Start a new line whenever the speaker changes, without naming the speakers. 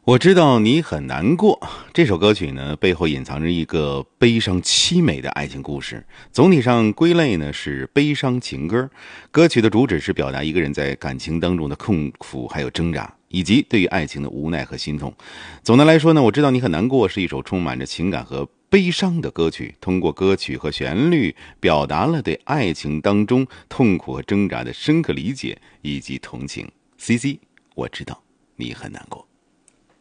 我知道你很难过，这首歌曲呢背后隐藏着一个悲伤凄美的爱情故事。总体上归类呢是悲伤情歌。歌曲的主旨是表达一个人在感情当中的痛苦还有挣扎，以及对于爱情的无奈和心痛。总的来说呢，我知道你很难过是一首充满着情感和悲伤的歌曲，通过歌曲和旋律表达了对爱情当中痛苦和挣扎的深刻理解以及同情。CC， 我知道你很难过。